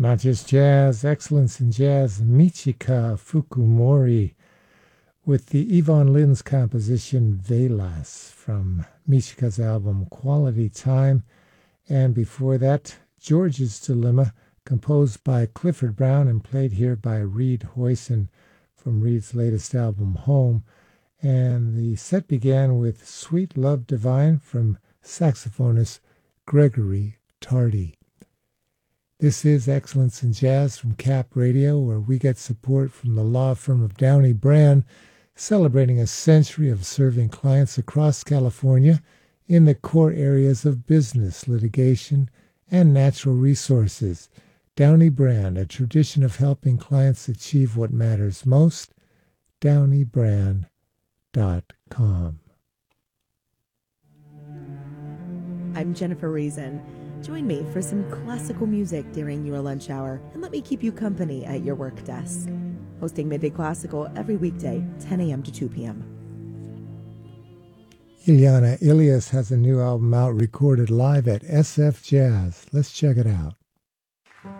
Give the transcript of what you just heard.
Not just jazz, excellence in jazz, Michika Fukumori with the Yvonne Lynn's composition Velas from Michika's album Quality Time. And before that, George's Dilemma, composed by Clifford Brown and played here by Reed Hoyson from Reed's latest album Home. And the set began with Sweet Love Divine from saxophonist Gregory Tardy. This is Excellence in Jazz from Cap Radio, where we get support from the law firm of Downey Brand, celebrating a century of serving clients across California in the core areas of business, litigation, and natural resources. Downey Brand, a tradition of helping clients achieve what matters most. DowneyBrand.com. I'm Jennifer Reason. Join me for some classical music during your lunch hour and let me keep you company at your work desk. Hosting Midday Classical every weekday, 10 a.m. to 2 p.m. Ilyana Ilyas has a new album out recorded live at SF Jazz. Let's check it out.